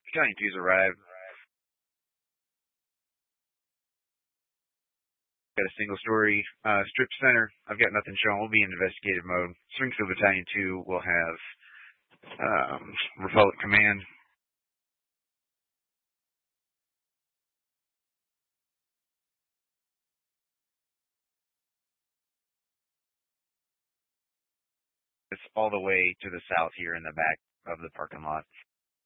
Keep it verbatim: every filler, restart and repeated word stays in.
Battalion two's arrived. Got a single story uh, strip center. I've got nothing showing. We'll be in investigative mode. Springfield Battalion two will have um, Republic Command. It's all the way to the south here in the back of the parking lot.